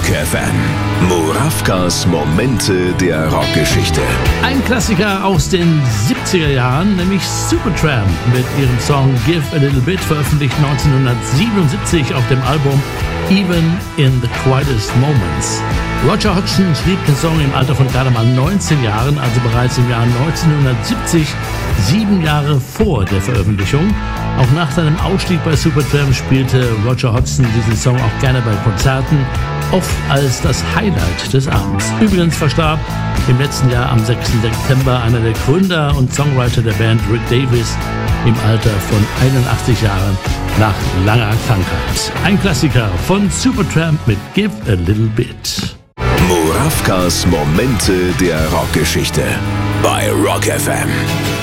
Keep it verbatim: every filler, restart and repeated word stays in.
Rock F M. Murawkas Momente der Rockgeschichte. Ein Klassiker aus den siebziger Jahren, nämlich Supertramp mit ihrem Song Give a Little Bit, veröffentlicht neunzehnhundertsiebenundsiebzig auf dem Album Even in the Quietest Moments. Roger Hodgson schrieb den Song im Alter von gerade mal neunzehn Jahren, also bereits im Jahr neunzehnhundertsiebzig, sieben Jahre vor der Veröffentlichung. Auch nach seinem Ausstieg bei Supertramp spielte Roger Hodgson diesen Song auch gerne bei Konzerten, oft als das Highlight des Abends. Übrigens verstarb im letzten Jahr am sechsten September einer der Gründer und Songwriter der Band, Rick Davies, im Alter von einundachtzig Jahren nach langer Krankheit. Ein Klassiker von Supertramp mit Give a Little Bit. Murawkas Momente der Rockgeschichte bei Rock F M.